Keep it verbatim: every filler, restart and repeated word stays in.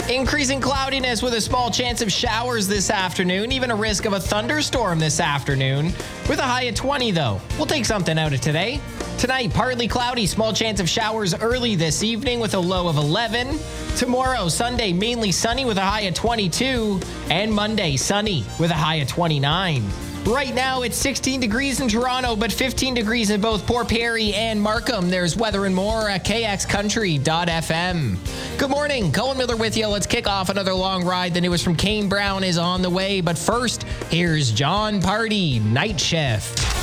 Increasing cloudiness with a small chance of showers this afternoon, even a risk of a thunderstorm this afternoon. With a high of twenty, though. We'll take something out of today. Tonight, partly cloudy, small chance of showers early this evening with a low of eleven. Tomorrow, Sunday, mainly sunny with a high of twenty-two. And Monday, sunny with a high of twenty-nine. Right now, it's sixteen degrees in Toronto, but fifteen degrees in both Port Perry and Markham. There's weather and more at k x country dot f m. Good morning. Colin Miller with you. Let's kick off another long ride. The newest from Kane Brown is on the way. But first, here's John Party, Night Shift.